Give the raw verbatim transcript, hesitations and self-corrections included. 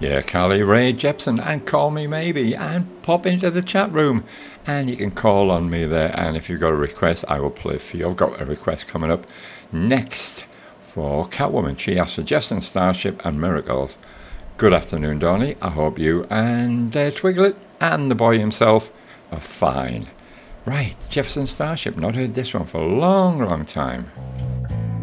Yeah, Carly Rae Jepsen and Call Me Maybe, and pop into the chat room and you can call on me there, and if you've got a request I will play for you. I've got a request coming up next for Catwoman. She asked for Jefferson Starship and Miracles. Good afternoon, Donny. I hope you and uh, Twiglet and the boy himself are fine. Right, Jefferson Starship. Not heard this one for a long, long time.